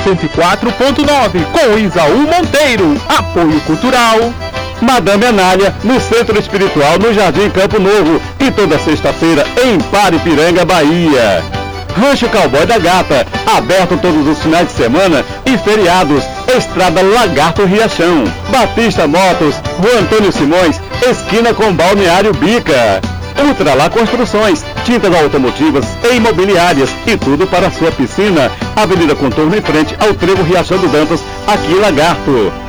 104.9 com Isaú Monteiro. Apoio Cultural Madame Anália, no Centro Espiritual, no Jardim Campo Novo. E toda sexta-feira em Paripiranga, Bahia. Rancho Cowboy da Gata, aberto todos os finais de semana e feriados. Estrada Lagarto Riachão. Batista Motos, Rua Antônio Simões, esquina com Balneário Bica. Ultralá Construções, tintas automotivas e imobiliárias e tudo para a sua piscina. Avenida Contorno em frente ao Trevo Riachão do Dantas, aqui em Lagarto.